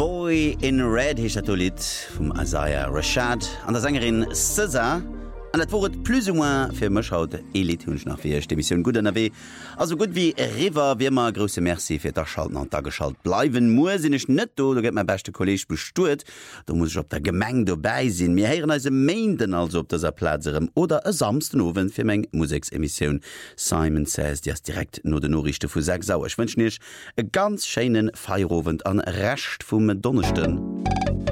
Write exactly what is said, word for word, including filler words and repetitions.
Boy in Red hecht dat Lied vum Isaiah Rashad an der Sängerin César. An dat woret plus ou moins fir mech haut Elit hunsch nach fir Emissionioun gut an aé. Also gut wie River wiemer grosse Merci fir der Schalten an da geschalt bleiwen. Musinnech net do, du gët mein beste Kolleg bestuet. Da muss ich op der Gemeng dobei sinn. Mir heieren als Mainden also op derser Plazerem oder e samsten Owen fir meng Musiksemissionioun. Simon Says, Di as direkt no de Norrichte vu sechs sauer. Ich wünsch nich e ganz scheinen Feierowend an recht vum Donnerchten.